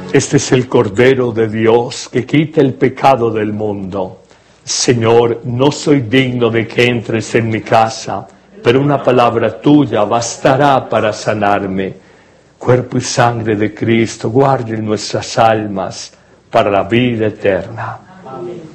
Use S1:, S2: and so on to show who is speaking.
S1: Este es el Cordero de Dios que quita el pecado del mundo. Señor, no soy digno de que entres en mi casa, pero una palabra tuya bastará para sanarme. Cuerpo y sangre de Cristo, guarden nuestras almas para la vida eterna. Amén.